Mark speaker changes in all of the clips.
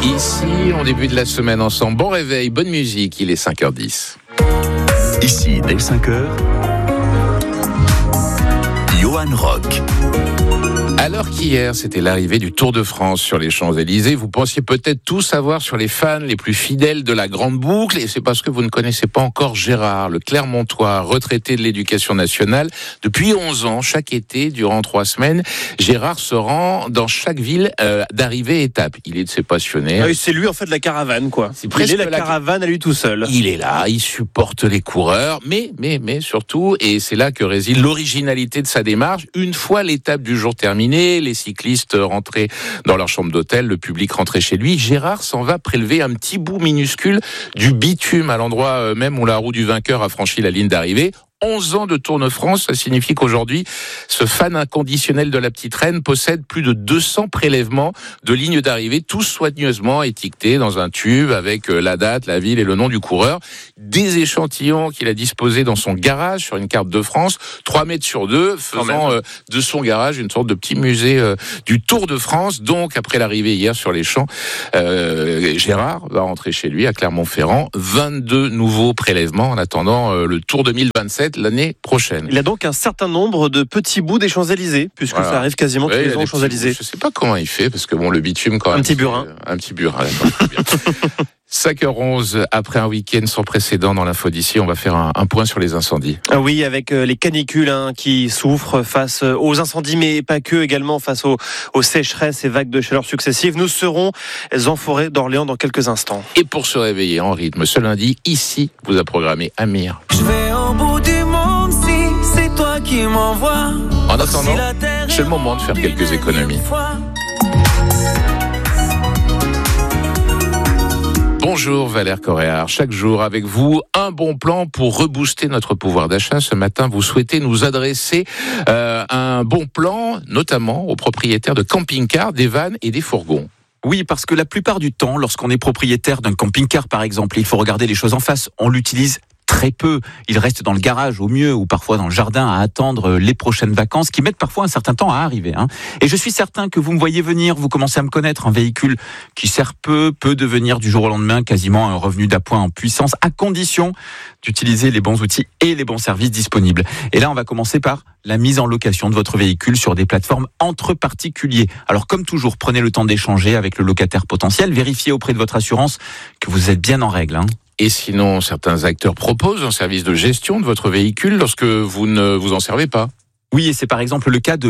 Speaker 1: Ici, on débute la semaine ensemble. Bon réveil, bonne musique, il est 5h10.
Speaker 2: Ici, dès 5h, Johan Rock.
Speaker 1: Alors qu'hier, c'était l'arrivée du Tour de France sur les Champs-Élysées, vous pensiez peut-être tout savoir sur les fans les plus fidèles de la Grande Boucle, et c'est parce que vous ne connaissez pas encore Gérard, le Clermontois, retraité de l'Éducation nationale. Depuis 11 ans, chaque été, durant 3 semaines, Gérard se rend dans chaque ville d'arrivée étape. Il est de ses passionnés.
Speaker 3: Oui, c'est lui en fait la caravane, quoi. Il est la caravane à lui tout seul.
Speaker 1: Il est là, il supporte les coureurs, mais surtout, et c'est là que réside l'originalité de sa démarche, une fois l'étape du jour terminée, les cyclistes rentraient dans leur chambre d'hôtel, le public rentrait chez lui, Gérard s'en va prélever un petit bout minuscule du bitume à l'endroit même où la roue du vainqueur a franchi la ligne d'arrivée. 11 ans de Tour de France, ça signifie qu'aujourd'hui, ce fan inconditionnel de la petite reine possède plus de 200 prélèvements de lignes d'arrivée, tous soigneusement étiquetés dans un tube avec la date, la ville et le nom du coureur. Des échantillons qu'il a disposés dans son garage sur une carte de France, 3 mètres sur 2, faisant de son garage une sorte de petit musée du Tour de France. Donc, après l'arrivée hier sur les champs, Gérard va rentrer chez lui à Clermont-Ferrand. 22 nouveaux prélèvements en attendant le Tour 2027. L'année prochaine.
Speaker 3: Il a donc un certain nombre de petits bouts des Champs-Élysées, puisque ça arrive quasiment tous les ans aux Champs-Élysées.
Speaker 1: Je sais pas comment il fait, parce que le bitume quand même.
Speaker 3: Un petit burin.
Speaker 1: Un petit burin, d'accord. 5h11, après un week-end sans précédent dans l'info d'ici, on va faire un point sur les incendies.
Speaker 3: Ah oui, avec les canicules qui souffrent face aux incendies, mais pas que, également face aux sécheresses et vagues de chaleur successives. Nous serons en forêt d'Orléans dans quelques instants.
Speaker 1: Et pour se réveiller en rythme ce lundi, ici, vous a programmé Amir.
Speaker 4: Je vais au bout du monde si c'est toi qui m'envoies.
Speaker 1: En attendant, c'est le moment de faire quelques économies. Bonjour Valère Coréard, chaque jour avec vous, un bon plan pour rebooster notre pouvoir d'achat. Ce matin, vous souhaitez nous adresser un bon plan, notamment aux propriétaires de camping-cars, des vannes et des fourgons.
Speaker 2: Oui, parce que la plupart du temps, lorsqu'on est propriétaire d'un camping-car par exemple, il faut regarder les choses en face, on l'utilise très peu. Il reste dans le garage au mieux ou parfois dans le jardin à attendre les prochaines vacances qui mettent parfois un certain temps à arriver. Et je suis certain que vous me voyez venir, vous commencez à me connaître, un véhicule qui sert peut devenir du jour au lendemain quasiment un revenu d'appoint en puissance à condition d'utiliser les bons outils et les bons services disponibles. Et là, on va commencer par la mise en location de votre véhicule sur des plateformes entre particuliers. Alors comme toujours, prenez le temps d'échanger avec le locataire potentiel, vérifiez auprès de votre assurance que vous êtes bien en règle.
Speaker 1: Et sinon, certains acteurs proposent un service de gestion de votre véhicule lorsque vous ne vous en servez pas.
Speaker 2: Oui, et c'est par exemple le cas de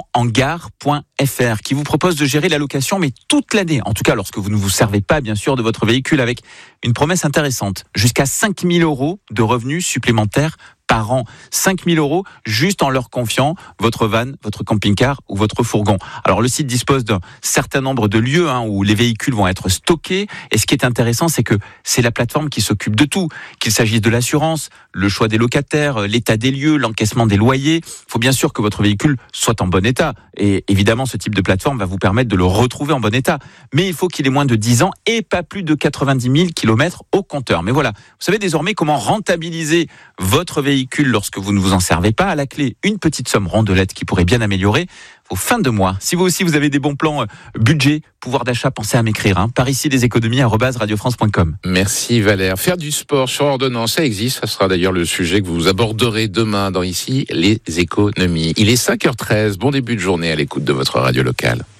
Speaker 2: monhangar.fr qui vous propose de gérer la location, mais toute l'année. En tout cas, lorsque vous ne vous servez pas, bien sûr, de votre véhicule, avec une promesse intéressante. Jusqu'à 5 000 € de revenus supplémentaires par an. 5 000 € juste en leur confiant votre van, votre camping-car ou votre fourgon. Alors le site dispose d'un certain nombre de lieux où les véhicules vont être stockés. Et ce qui est intéressant, c'est que c'est la plateforme qui s'occupe de tout. Qu'il s'agisse de l'assurance, le choix des locataires, l'état des lieux, l'encaissement des loyers. Il faut bien sûr que votre véhicule soit en bon état. Et évidemment, ce type de plateforme va vous permettre de le retrouver en bon état. Mais il faut qu'il ait moins de 10 ans et pas plus de 90 000 km au compteur. Mais voilà, vous savez désormais comment rentabiliser votre véhicule lorsque vous ne vous en servez pas. À la clé, une petite somme rondelette qui pourrait bien améliorer vos fins de mois. Si vous aussi vous avez des bons plans budget, pouvoir d'achat, pensez à m'écrire. Par ici des économies @radiofrance.com.
Speaker 1: Merci Valère. Faire du sport sur ordonnance, ça existe. Ça sera d'ailleurs le sujet que vous aborderez demain dans Ici les économies. Il est 5h13. Bon début de journée à l'écoute de votre radio locale.